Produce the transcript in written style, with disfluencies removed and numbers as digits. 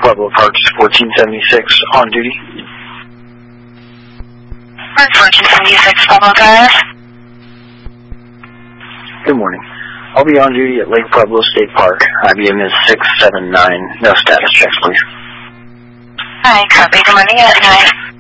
Pueblo Parks 1476 on duty. 1476 Pueblo Drive. Good morning. I'll be on duty at Lake Pueblo State Park. IBM is 679. No status checks, please. Hi, copy. Good morning at 9.